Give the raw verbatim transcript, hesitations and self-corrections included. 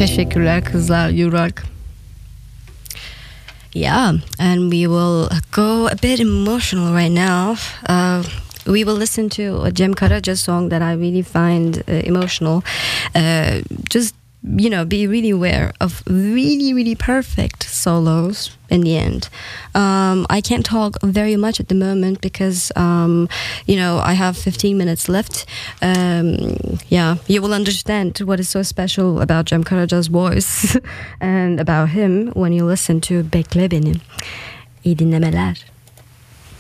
Teşekkürler kızlar, Yurak. Yeah, and we will go a bit emotional right now. Uh, we will listen to a Cem Karaca song that I really find uh, emotional. Uh, just, you know, be really aware of really, really perfect solos in the end. Um, I can't talk very much at the moment because, um, you know, I have fifteen minutes left. Um, yeah, you will understand what is so special about Cem Karaca's voice and about him when you listen to Bekle Beni. İyi dinlemeler.